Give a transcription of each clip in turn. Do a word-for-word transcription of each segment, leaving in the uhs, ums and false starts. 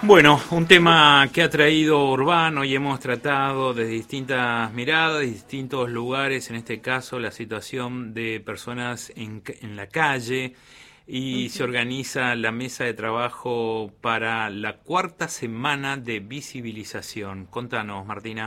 Bueno, un tema que ha traído Urbano y hemos tratado desde distintas miradas, distintos lugares, en este caso la situación de personas en, en la calle, y uh-huh. se organiza la mesa de trabajo para la cuarta semana de visibilización. Contanos, Martina.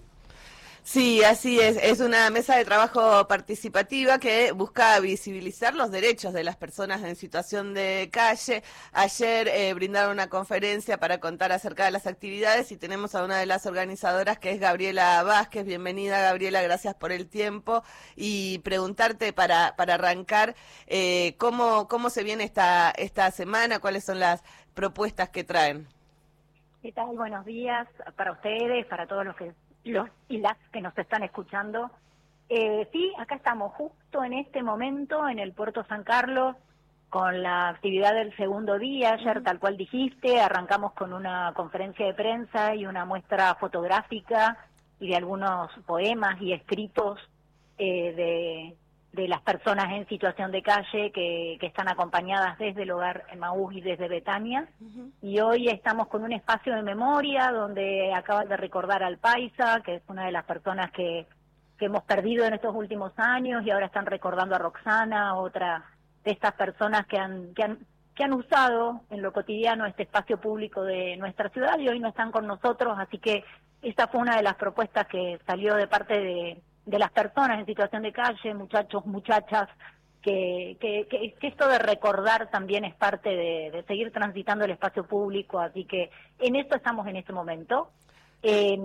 Sí, así es. Es una mesa de trabajo participativa que busca visibilizar los derechos de las personas en situación de calle. Ayer eh, brindaron una conferencia para contar acerca de las actividades y tenemos a una de las organizadoras, que es Gabriela Vázquez. Bienvenida, Gabriela, gracias por el tiempo. Y preguntarte para, para arrancar, eh, ¿cómo, cómo se viene esta, esta semana? ¿Cuáles son las propuestas que traen? ¿Qué tal? Buenos días para ustedes, para todos los que los y las que nos están escuchando. Eh, sí, acá estamos justo en este momento en el Puerto San Carlos con la actividad del segundo día. Ayer, tal cual dijiste, arrancamos con una conferencia de prensa y una muestra fotográfica y de algunos poemas y escritos eh, de, de las personas en situación de calle que, que están acompañadas desde el Hogar Emaús y desde Betania. Uh-huh. Y hoy estamos con un espacio de memoria donde acaban de recordar al Paisa, que es una de las personas que, que hemos perdido en estos últimos años, y ahora están recordando a Roxana, otra de estas personas que han, que han, que han usado en lo cotidiano este espacio público de nuestra ciudad y hoy no están con nosotros. Así que esta fue una de las propuestas que salió de parte de de las personas en situación de calle, muchachos, muchachas, que, que, que, que esto de recordar también es parte de, de seguir transitando el espacio público, así que en esto estamos en este momento. Eh,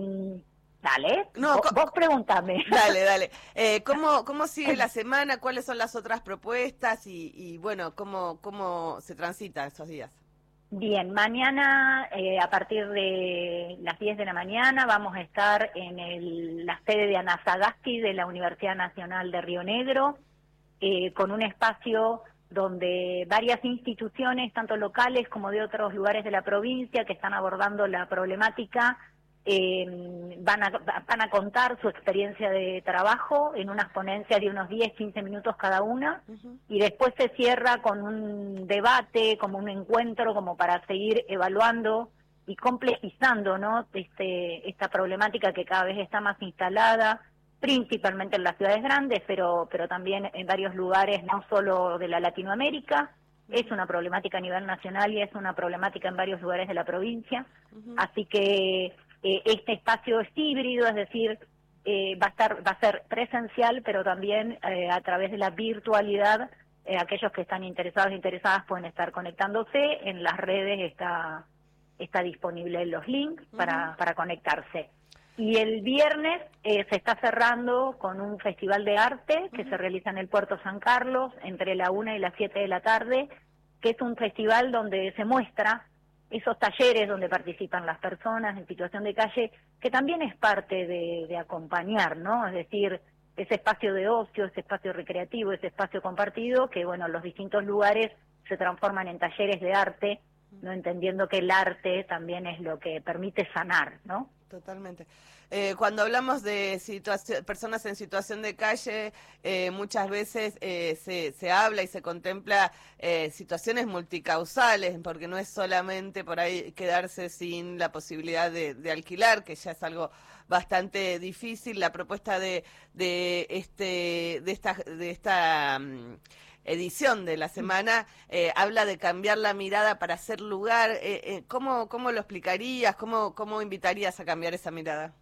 dale, no, vos, vos preguntame. Dale, dale. Eh, ¿cómo, ¿Cómo sigue la semana? ¿Cuáles son las otras propuestas? Y, y bueno, ¿cómo, cómo se transita esos días? Bien, mañana eh, a partir de las diez de la mañana vamos a estar en el, la sede de Ana Sagasti de la Universidad Nacional de Río Negro, eh, con un espacio donde varias instituciones, tanto locales como de otros lugares de la provincia, que están abordando la problemática, eh, van, a, van a contar su experiencia de trabajo en unas ponencias de unos diez, quince minutos cada una, uh-huh. y después se cierra con un debate, como un encuentro, como para seguir evaluando y complejizando, ¿no?, este, esta problemática que cada vez está más instalada, principalmente en las ciudades grandes, pero, pero también en varios lugares, no solo de la Latinoamérica. Uh-huh. Es una problemática a nivel nacional y es una problemática en varios lugares de la provincia. Uh-huh. Así que Eh, este espacio es híbrido, es decir, eh, va a estar, va a ser presencial, pero también eh, a través de la virtualidad, eh, aquellos que están interesados e interesadas pueden estar conectándose. En las redes está está disponible los links para, uh-huh. para conectarse. Y el viernes eh, se está cerrando con un festival de arte que uh-huh. se realiza en el Puerto San Carlos entre la una y las siete de la tarde, que es un festival donde se muestra esos talleres donde participan las personas en situación de calle, que también es parte de, de acompañar, ¿no? Es decir, ese espacio de ocio, ese espacio recreativo, ese espacio compartido, que bueno, los distintos lugares se transforman en talleres de arte, no entendiendo que el arte también es lo que permite sanar, ¿no? Totalmente. Eh, cuando hablamos de situación, personas en situación de calle, eh, muchas veces eh, se, se habla y se contempla eh, situaciones multicausales, porque no es solamente por ahí quedarse sin la posibilidad de, de alquilar, que ya es algo bastante difícil. La propuesta de, de este de esta de esta um, edición de la semana eh, habla de cambiar la mirada para hacer lugar. Eh, eh, ¿cómo, ¿Cómo lo explicarías? ¿Cómo, ¿Cómo invitarías a cambiar esa mirada?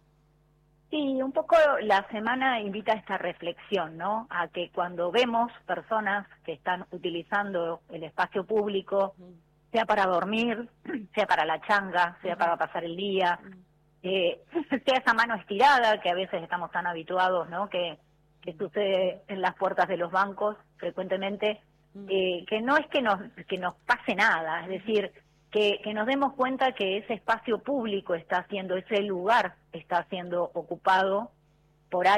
Sí, un poco la semana invita a esta reflexión, ¿no? A que cuando vemos personas que están utilizando el espacio público, sea para dormir, sea para la changa, sea para pasar el día, eh, sea esa mano estirada que a veces estamos tan habituados, ¿no?, que, que sucede en las puertas de los bancos frecuentemente, eh, que no es que nos, que nos pase nada, es decir, Que, que nos demos cuenta que ese espacio público está siendo, ese lugar está siendo ocupado por